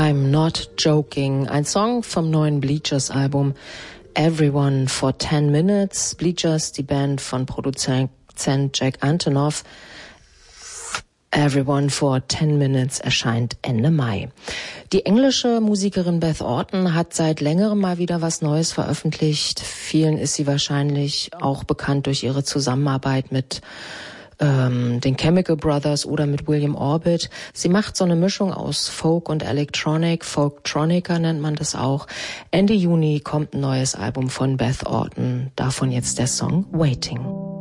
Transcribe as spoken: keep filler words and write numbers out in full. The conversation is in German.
I'm Not Joking, ein Song vom neuen Bleachers-Album Everyone for ten minutes. Bleachers, die Band von Produzent Jack Antonoff. Everyone for ten minutes erscheint Ende Mai. Die englische Musikerin Beth Orton hat seit längerem mal wieder was Neues veröffentlicht. Vielen ist sie wahrscheinlich auch bekannt durch ihre Zusammenarbeit mit ähm, den Chemical Brothers oder mit William Orbit. Sie macht so eine Mischung aus Folk und Electronic, Folktronica nennt man das auch. Ende Juni kommt ein neues Album von Beth Orton, davon jetzt der Song Waiting.